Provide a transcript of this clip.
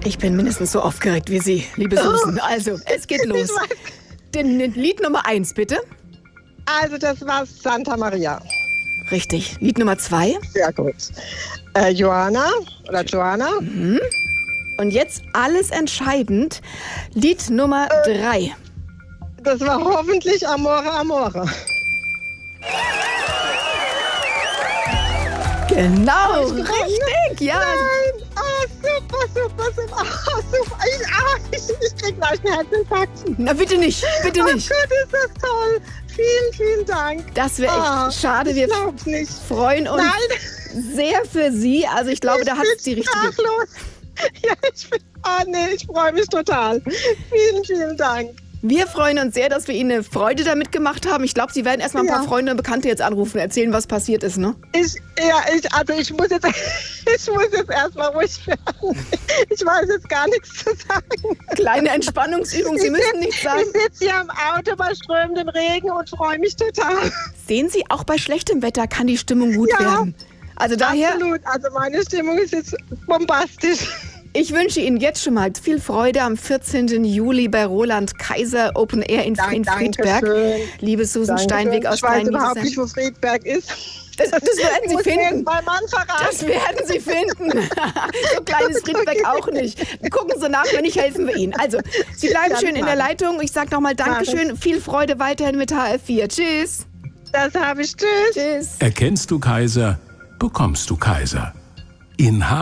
Ich bin mindestens so aufgeregt wie Sie, liebe Susan. Also, es geht los. Lied Nummer 1, bitte. Also, das war Santa Maria. Richtig. Lied Nummer 2. Sehr gut. Joanna. Und jetzt alles entscheidend. Lied Nummer 3. Das war hoffentlich Amore, Amore. Genau, richtig, ja. Nein. Super. Ich krieg gleich einen Herzinfarkt. Na, bitte nicht, bitte Oh nicht. Gott, ist das toll. Vielen Dank. Das wäre echt schade. Wir nicht. freuen uns sehr für Sie. Also ich glaube, da hat es die richtige... Sprachlos. Ja, ich freue mich total. Vielen Dank. Wir freuen uns sehr, dass wir Ihnen eine Freude damit gemacht haben. Ich glaube, Sie werden erstmal ein paar Freunde und Bekannte jetzt anrufen, erzählen, was passiert ist, ne? Ich muss jetzt erstmal ruhig werden. Ich weiß jetzt gar nichts zu sagen. Kleine Entspannungsübung, Sie müssen nichts sagen. Ich sitze hier im Auto bei strömendem Regen und freue mich total. Sehen Sie, auch bei schlechtem Wetter kann die Stimmung gut werden. Also daher... Absolut, also meine Stimmung ist jetzt bombastisch. Ich wünsche Ihnen jetzt schon mal viel Freude am 14. Juli bei Roland Kaiser Open Air in Friedberg. Liebe Susan Steinweg aus Ich weiß Klein überhaupt nicht, wo Friedberg ist. Das werden Sie finden. Mein Mann verraten. Das werden Sie finden. So klein ist Friedberg auch nicht. Gucken Sie nach, wenn nicht, helfen wir Ihnen. Also, Sie bleiben schön in der Leitung. Ich sage nochmal Dankeschön. Viel Freude weiterhin mit HR4. Tschüss. Das habe ich. Tschüss. Tschüss. Erkennst du Kaiser, bekommst du Kaiser. In